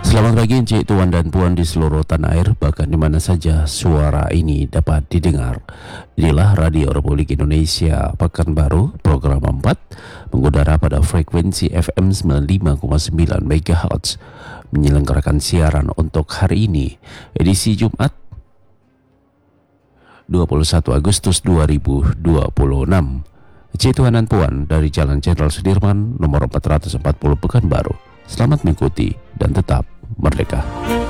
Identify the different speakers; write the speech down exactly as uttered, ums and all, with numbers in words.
Speaker 1: Selamat pagi Encik, Tuan dan Puan di seluruh tanah air, bahkan di mana saja suara ini dapat didengar. Inilah Radio Republik Indonesia Pekanbaru, program empat, mengudara pada frekuensi F M sembilan puluh lima koma sembilan megahertz, menyelenggarakan siaran untuk hari ini, edisi Jumat dua puluh satu Agustus dua ribu dua puluh enam. Encik, Tuan dan Puan dari Jalan Jenderal Sudirman nomor empat ratus empat puluh Pekanbaru. Selamat mengikuti dan tetap merdeka.